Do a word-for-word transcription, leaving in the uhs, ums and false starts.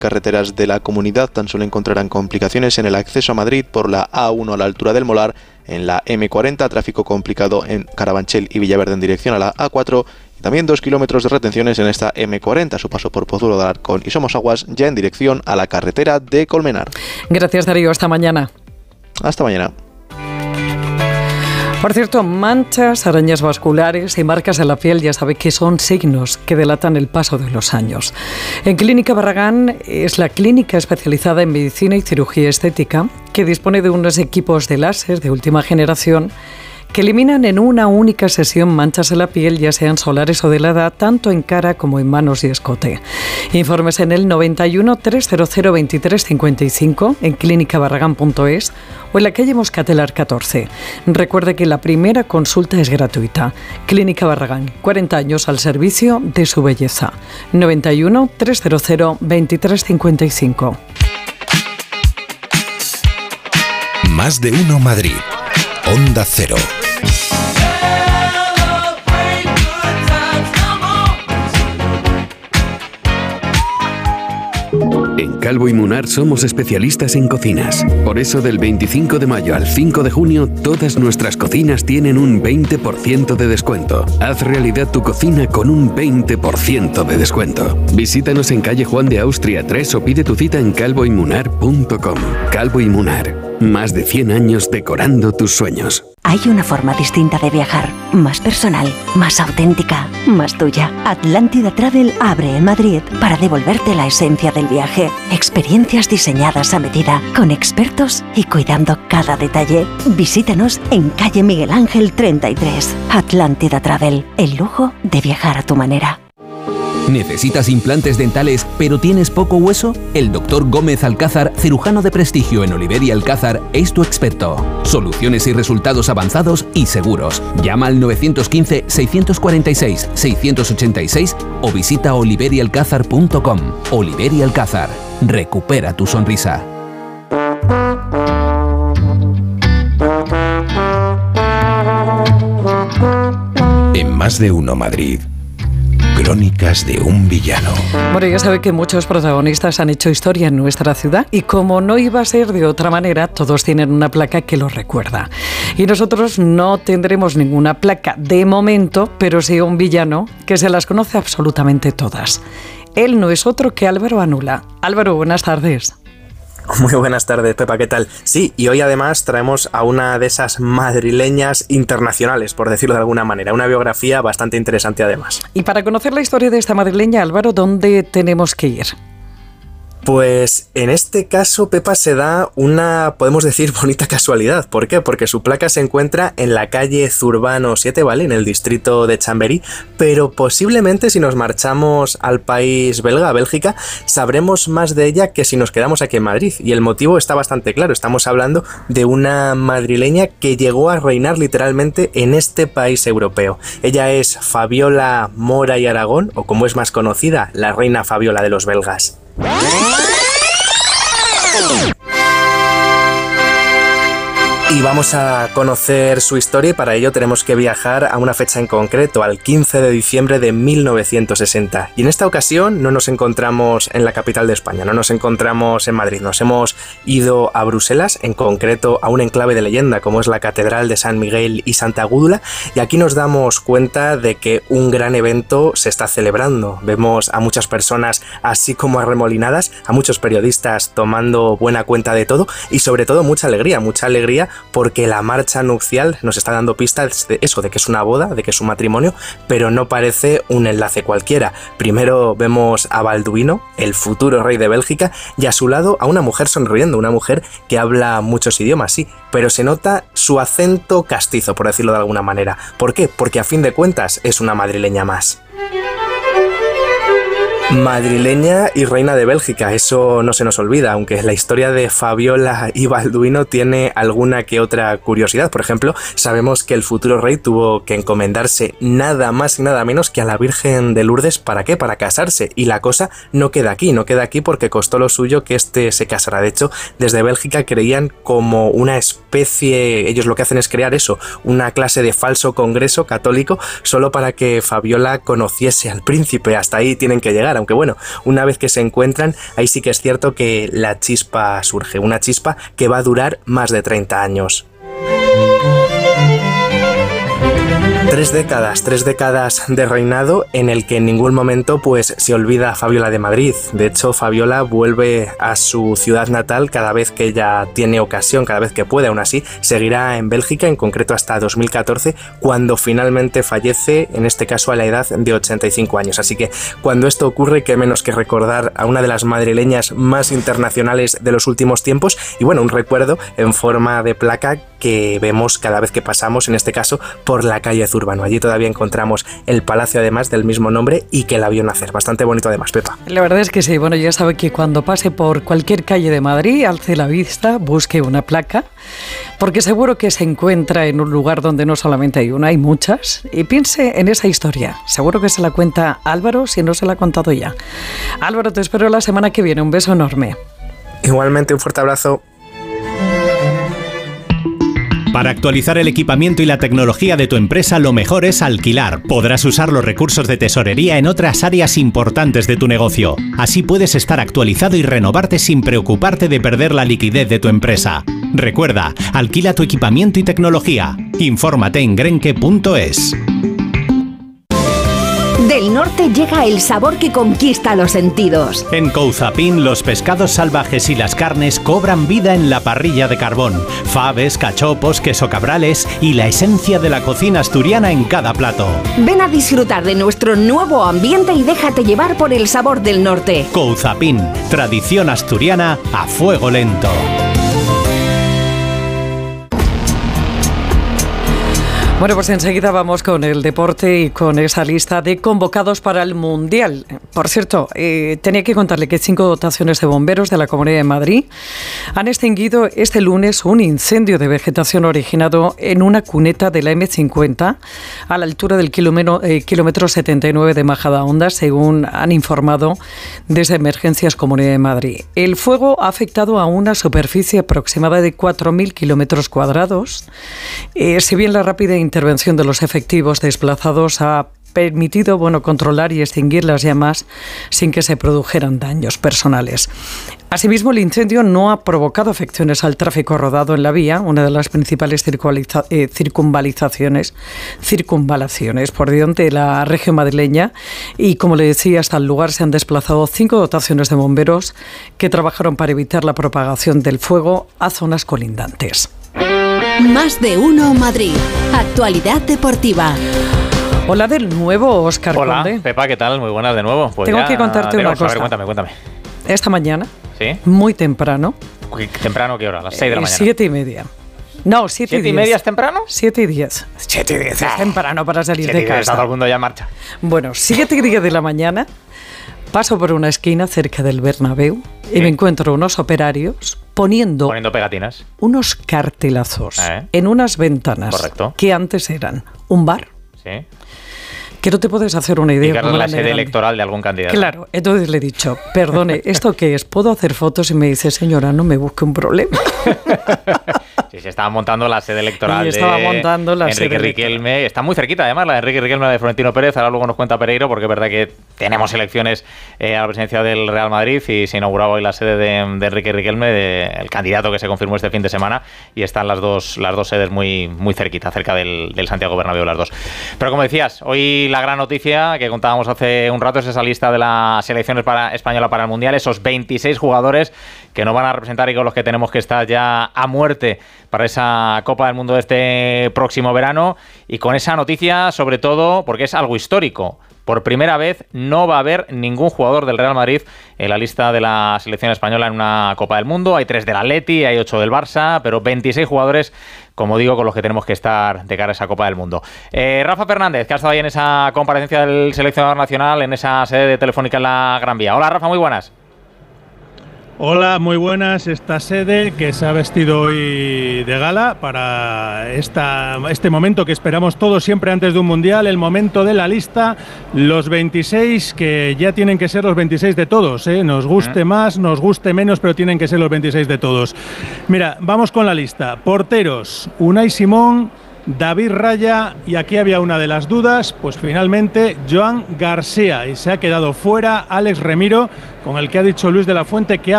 carreteras de la comunidad tan solo encontrarán complicaciones en el acceso a Madrid por la A uno a la altura del Molar, en la eme cuarenta, tráfico complicado en Carabanchel y Villaverde en dirección a la A cuatro, y también dos kilómetros de retenciones en esta eme cuarenta, a su paso por Pozuelo de Alarcón y Somosaguas, ya en dirección a la carretera de Colmenar. Gracias, Darío. Hasta mañana. Hasta mañana. Por cierto, manchas, arañas vasculares y marcas en la piel ya sabe que son signos que delatan el paso de los años. En Clínica Barragán es la clínica especializada en medicina y cirugía estética que dispone de unos equipos de láser de última generación que eliminan en una única sesión manchas en la piel, ya sean solares o de la edad, tanto en cara como en manos y escote. Informes en el noventa y uno, trescientos veintitrés cincuenta y cinco, en clínica barragán punto es o en la calle Moscatelar catorce. Recuerde que la primera consulta es gratuita. Clínica Barragán, cuarenta años al servicio de su belleza. noventa y uno, trescientos veintitrés cincuenta y cinco. Más de uno Madrid. Onda Cero. En Calvo y Munar somos especialistas en cocinas. Por eso del veinticinco de mayo al cinco de junio, todas nuestras cocinas tienen un veinte por ciento de descuento. Haz realidad tu cocina con un veinte por ciento de descuento. Visítanos en calle Juan de Austria tres o pide tu cita en calvo y munar punto com. Calvo y Munar. Más de cien años decorando tus sueños. Hay una forma distinta de viajar, más personal, más auténtica, más tuya. Atlántida Travel abre en Madrid para devolverte la esencia del viaje. Experiencias diseñadas a medida, con expertos y cuidando cada detalle. Visítanos en calle Miguel Ángel treinta y tres. Atlántida Travel, el lujo de viajar a tu manera. ¿Necesitas implantes dentales pero tienes poco hueso? El doctor Gómez Alcázar, cirujano de prestigio en Oliver y Alcázar, es tu experto. Soluciones y resultados avanzados y seguros. Llama al nueve uno cinco, seis cuatro seis, seis ocho seis o visita oliver y alcázar punto com. Oliver y Alcázar. Recupera tu sonrisa. En Más de uno Madrid. Crónicas de un villano. Bueno, ya sabe que muchos protagonistas han hecho historia en nuestra ciudad y como no iba a ser de otra manera, todos tienen una placa que los recuerda. Y nosotros no tendremos ninguna placa de momento, pero sí un villano que se las conoce absolutamente todas. Él no es otro que Álvaro Anula. Álvaro, buenas tardes. Muy buenas tardes, Pepa, ¿qué tal? Sí, y hoy además traemos a una de esas madrileñas internacionales, por decirlo de alguna manera, una biografía bastante interesante además. Y para conocer la historia de esta madrileña, Álvaro, ¿dónde tenemos que ir? Pues en este caso, Pepa, se da una, podemos decir, bonita casualidad. ¿Por qué? Porque su placa se encuentra en la calle Zurbano siete, ¿vale? En el distrito de Chamberí, pero posiblemente si nos marchamos al país belga, a Bélgica, sabremos más de ella que si nos quedamos aquí en Madrid. Y el motivo está bastante claro, estamos hablando de una madrileña que llegó a reinar literalmente en este país europeo. Ella es Fabiola Mora y Aragón, o como es más conocida, la reina Fabiola de los belgas. Y vamos a conocer su historia y para ello tenemos que viajar a una fecha en concreto, al quince de diciembre de mil novecientos sesenta. Y en esta ocasión no nos encontramos en la capital de España, no nos encontramos en Madrid, nos hemos ido a Bruselas, en concreto a un enclave de leyenda como es la Catedral de San Miguel y Santa Gúdula, y aquí nos damos cuenta de que un gran evento se está celebrando. Vemos a muchas personas así como arremolinadas, a muchos periodistas tomando buena cuenta de todo y sobre todo mucha alegría, mucha alegría porque la marcha nupcial nos está dando pistas de eso, de que es una boda, de que es un matrimonio, pero no parece un enlace cualquiera. Primero vemos a Balduino, el futuro rey de Bélgica, y a su lado a una mujer sonriendo, una mujer que habla muchos idiomas, sí, pero se nota su acento castizo, por decirlo de alguna manera. ¿Por qué? Porque a fin de cuentas es una madrileña más. Madrileña y reina de Bélgica, eso no se nos olvida, aunque la historia de Fabiola y Balduino tiene alguna que otra curiosidad. Por ejemplo, sabemos que el futuro rey tuvo que encomendarse nada más y nada menos que a la Virgen de Lourdes. ¿Para qué? Para casarse. Y la cosa no queda aquí, no queda aquí porque costó lo suyo que este se casara. De hecho, desde Bélgica creían como una especie, ellos lo que hacen es crear eso, una clase de falso congreso católico solo para que Fabiola conociese al príncipe. Hasta ahí tienen que llegar, aunque bueno, una vez que se encuentran, ahí sí que es cierto que la chispa surge, una chispa que va a durar más de treinta años. Tres décadas, tres décadas de reinado en el que en ningún momento pues se olvida a Fabiola de Madrid. De hecho, Fabiola vuelve a su ciudad natal cada vez que ella tiene ocasión, cada vez que puede. Aún así, seguirá en Bélgica, en concreto hasta dos mil catorce, cuando finalmente fallece, en este caso a la edad de ochenta y cinco años. Así que cuando esto ocurre, qué menos que recordar a una de las madrileñas más internacionales de los últimos tiempos, y bueno, un recuerdo en forma de placa que vemos cada vez que pasamos, en este caso, por la calle Zurbano. Allí todavía encontramos el palacio, además, del mismo nombre y que la vio nacer. Bastante bonito, además, Pepa. La verdad es que sí. Bueno, ya sabe que cuando pase por cualquier calle de Madrid, alce la vista, busque una placa, porque seguro que se encuentra en un lugar donde no solamente hay una, hay muchas, y piense en esa historia. Seguro que se la cuenta Álvaro, si no se la ha contado ya. Álvaro, te espero la semana que viene. Un beso enorme. Igualmente, un fuerte abrazo. Para actualizar el equipamiento y la tecnología de tu empresa, lo mejor es alquilar. Podrás usar los recursos de tesorería en otras áreas importantes de tu negocio. Así puedes estar actualizado y renovarte sin preocuparte de perder la liquidez de tu empresa. Recuerda, alquila tu equipamiento y tecnología. Infórmate en grenke punto es. Del norte llega el sabor que conquista los sentidos. En Couzapin, los pescados salvajes y las carnes cobran vida en la parrilla de carbón. Faves, cachopos, queso cabrales y la esencia de la cocina asturiana en cada plato. Ven a disfrutar de nuestro nuevo ambiente y déjate llevar por el sabor del norte. Couzapin, tradición asturiana a fuego lento. Bueno, pues enseguida vamos con el deporte y con esa lista de convocados para el Mundial. Por cierto, eh, tenía que contarle que cinco dotaciones de bomberos de la Comunidad de Madrid han extinguido este lunes un incendio de vegetación originado en una cuneta de la eme cincuenta a la altura del kilómetro, eh, kilómetro setenta y nueve de Majadahonda, según han informado desde Emergencias Comunidad de Madrid. El fuego ha afectado a una superficie aproximada de cuatro mil kilómetros cuadrados. Eh, si bien la rápida intervención de los efectivos desplazados ha permitido bueno, controlar y extinguir las llamas sin que se produjeran daños personales. Asimismo, el incendio no ha provocado afecciones al tráfico rodado en la vía, una de las principales circunvaliza- eh, circunvalizaciones, circunvalaciones por delante de la región madrileña, y como le decía, hasta el lugar se han desplazado cinco dotaciones de bomberos que trabajaron para evitar la propagación del fuego a zonas colindantes. Más de uno Madrid. Actualidad deportiva. Hola de nuevo, Óscar Hola, Conde. Pepa, ¿qué tal? Muy buenas de nuevo. Pues Tengo ya que contarte una cosa. A ver, cuéntame, cuéntame. Esta mañana, ¿Sí? muy temprano. ¿Temprano qué hora? ¿A las seis de la eh, mañana? Siete y media. No, siete, ¿Siete y y diez. media es temprano? Siete y diez. Siete y diez es temprano para salir Siete de y diez, casa. está todo el mundo ya en marcha. Bueno, siete y diez de la mañana, paso por una esquina cerca del Bernabéu y Sí. me encuentro unos operarios poniendo, Poniendo pegatinas. unos cartelazos ¿Eh? en unas ventanas Correcto. que antes eran un bar, Sí. que no te puedes hacer una idea. Y claro, cómo la eran de sede grande. electoral de algún candidato. Claro, entonces le he dicho, perdone, ¿esto qué es? ¿Puedo hacer fotos? Y me dice, señora, no me busque un problema. Sí, se estaba montando la sede electoral Y estaba de montando la Enrique sede Riquelme. Está muy cerquita, además, la de Enrique Riquelme, la de Florentino Pérez. Ahora luego nos cuenta Pereiro, porque es verdad que tenemos elecciones eh, a la presidencia del Real Madrid y se inauguraba hoy la sede de, de Enrique Riquelme, de, el candidato que se confirmó este fin de semana, y están las dos, las dos sedes muy, muy cerquita, cerca del, del Santiago Bernabéu, las dos. Pero como decías, hoy la gran noticia que contábamos hace un rato es esa lista de la selección para, española para el Mundial, esos veintiséis jugadores que nos van a representar y con los que tenemos que estar ya a muerte para esa Copa del Mundo de este próximo verano, y con esa noticia sobre todo porque es algo histórico. Por primera vez no va a haber ningún jugador del Real Madrid en la lista de la selección española en una Copa del Mundo. Hay tres del Atleti, hay ocho del Barça, pero veintiséis jugadores, como digo, con los que tenemos que estar de cara a esa Copa del Mundo. Eh, Rafa Fernández, que ha estado ahí en esa comparecencia del seleccionador nacional, en esa sede de Telefónica en la Gran Vía. Hola, Rafa, muy buenas. Hola, muy buenas. Esta sede que se ha vestido hoy de gala para esta, este momento que esperamos todos siempre antes de un mundial, el momento de la lista, los veintiséis que ya tienen que ser los veintiséis de todos, ¿eh? Nos guste más, nos guste menos, pero tienen que ser los veintiséis de todos. Mira, vamos con la lista. Porteros: Unai Simón, David Raya, y aquí había una de las dudas, pues finalmente Joan García, y se ha quedado fuera Alex Remiro, con el que ha dicho Luis de la Fuente que ha